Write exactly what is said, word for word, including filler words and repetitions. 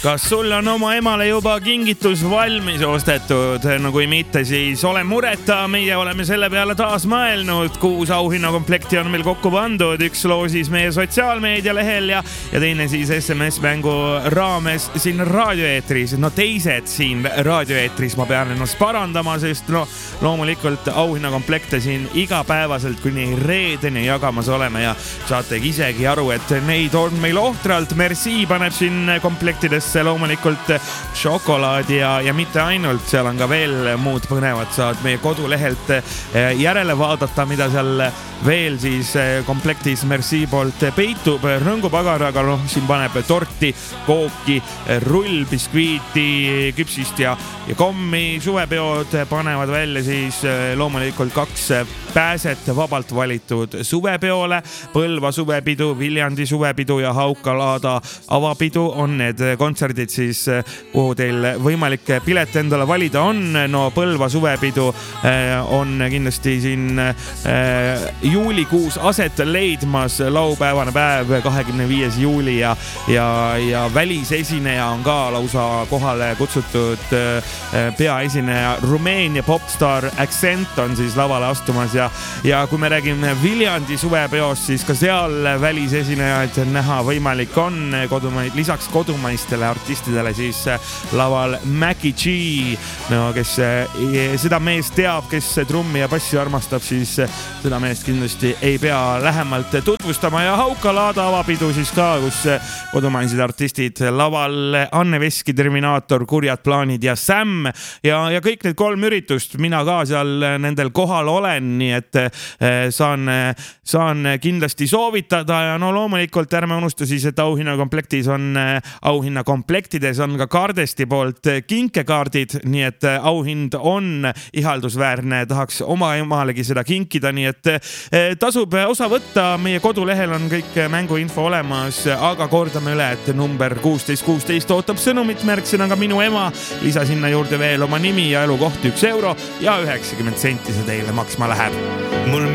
Kas sul on oma emale juba kingitus valmis ostetud? No kui mitte, siis ole mureta, meie oleme selle peale taas mõelnud. Kuus auhinnakomplekti on meil kokku pandud, üks loo siis meie sotsiaalmeedia lehel ja, ja teine siis S M S-mängu raames siin raadioeetris. No teised siin raadioeetris ma pean ennast parandama, sest no loomulikult auhinnakomplekte siin igapäevaselt kuni reedeni jagamas oleme ja saate isegi aru, et neid on meil ohtralt. Merci paneb siin komplektidesse loomulikult šokolaadi ja, ja mitte ainult, seal on ka veel muud põnevad, saad meie kodulehelt järele vaadata, mida seal veel siis komplektis Merci poolt peitub. Rõngupagar, aga noh, siin paneb torti, kooki, rull, biskviiti, küpsist ja, ja kommi. Suvepeod panevad välja siis loomulikult kaks pääset vabalt valitud suvepeole. Põlva suvepidu, Viljandi suvepidu ja Haukalaada avapidu on need kontserdid siis, kuhu teil võimalik pilet endale valida on. No Põlva suvepidu on kindlasti siin juulikuus aset leidmas, laupäevane päev, kahekümne viies juuli ja, ja, ja välisesineja on ka lausa kohale kutsutud. Peaesineja Rumeenia popstar Accent on siis lavale astumas ja, ja kui me räägime Viljandi suvepeost, siis ka seal välisesinejaid näha võimalik on. Kodumaid, lisaks kodumaistele artistidele siis laval Mackie G, no, kes seda meest teab, kes trummi ja bassi armastab, siis seda meest kindlasti ei pea lähemalt tutvustama. Ja Haukalaada avapidu siis ka, kus kodumaised artistid laval Anne Veski, Terminaator, Kurjad plaanid ja Sam ja, ja kõik need kolm üritust mina ka seal nendel kohal olen, nii et saan, saan kindlasti soovitada ja no loomulikult ärme unusta siis, et auhinnakomplektis on, auhinnakomplektides on ka Kaardesti poolt kinkekaardid, nii et auhind on ihaldusväärne, tahaks oma emalegi seda kinkida, nii et tasub osa võtta. Meie kodulehel on kõik mänguinfo olemas, aga kordame üle, et number kuusteist kuusteist ootab sõnumit märksõnaga minu ema, lisa sinna juurde veel oma nimi ja elukoht üks euro ja üheksakümmend senti see teile maksma läheb. Mul